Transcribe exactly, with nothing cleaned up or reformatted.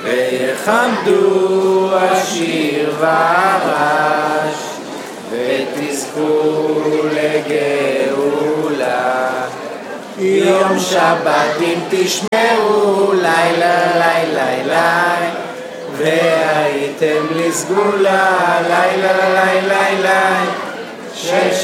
ויחמדו השיר והרש, ותזכו לגאולה. יום שבת אם תשמעו, לילה לילה לילה, והייתם לסגולה, לילה לילה לילה,